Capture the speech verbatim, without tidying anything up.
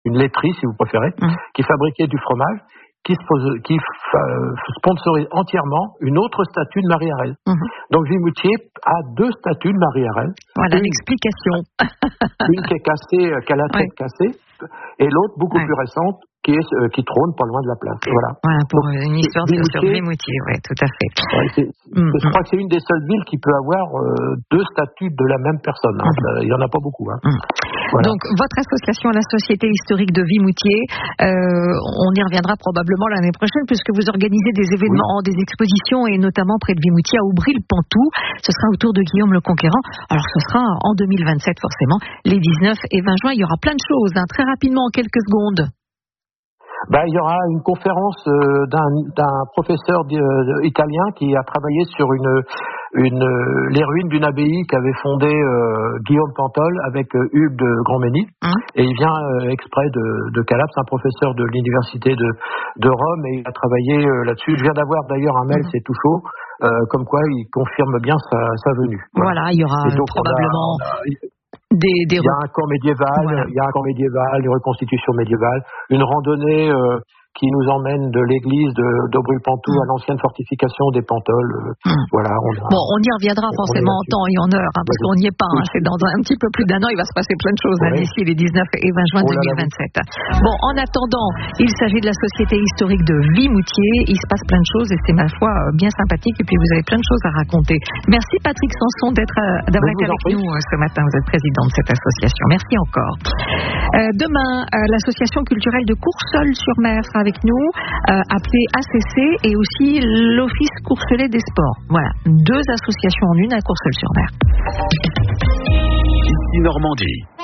une laiterie si vous préférez, mmh. qui fabriquait du fromage, qui, qui euh, sponsorise entièrement une autre statue de Marie-Harel. Mmh. Donc Vimoutier a deux statues de Marie-Harel. Voilà une, l'explication. Une qui est cassée, qui a la tête ouais. cassée, et l'autre beaucoup ouais. plus récente, qui, est, euh, qui trône pas loin de la place. Voilà, voilà pour Donc, une histoire de sur Vimoutier, oui, tout à fait. Ouais, c'est, mm-hmm. Je crois que c'est une des seules villes qui peut avoir euh, deux statues de la même personne. Hein. Mm-hmm. Il n'y en a pas beaucoup. Hein. Mm. Voilà. Donc, votre association, la Société historique de Vimoutier, euh, on y reviendra probablement l'année prochaine, puisque vous organisez des événements, oui. des expositions, et notamment près de Vimoutier, à Aubry-le-Pontoux. Ce sera autour de Guillaume le Conquérant. Alors, ce sera en deux mille vingt-sept, forcément, les dix-neuf et vingt juin. Il y aura plein de choses, hein, très rapidement, en quelques secondes. Ben, il y aura une conférence euh, d'un, d'un professeur euh, italien qui a travaillé sur une, une, euh, les ruines d'une abbaye qu'avait fondée euh, Guillaume Pantol avec euh, Hugues de Grandménil. Mmh. Et il vient euh, exprès de, de Calab, c'est un professeur de l'université de, de Rome, et il a travaillé euh, là-dessus. Je viens d'avoir d'ailleurs un mail, mmh. c'est tout chaud, euh, comme quoi il confirme bien sa, sa venue. Voilà, voilà, il y aura donc, probablement... On a, on a, Des, des il y a un camp médiéval, voilà. il y a un camp médiéval, une reconstitution médiévale, une randonnée euh, qui nous emmène de l'église de, d'Aubry-le-Pontoux mmh. à l'ancienne fortification des Pantoles. Euh, mmh. Voilà. On a, bon, on y reviendra on forcément en temps et en heure, hein, parce oui. qu'on n'y est pas. Hein, c'est dans un petit peu plus d'un an, il va se passer plein de choses oui. hein, d'ici les dix-neuf et vingt juin oh deux mille vingt-sept. Là, bon, en attendant, il s'agit de la Société historique de Vimoutier. Il se passe plein de choses et c'est ma foi bien sympathique. Et puis vous avez plein de choses à raconter. Merci Patrick Sanson d'être d'avoir été avec nous ce matin. Vous êtes président de cette association. Merci encore. Euh, demain, euh, l'association culturelle de Courseulles-sur-Mer sera avec nous, euh, appelée A C C, et aussi l'Office Courselet des Sports. Voilà, deux associations en une à Courseulles-sur-Mer. Ici Normandie.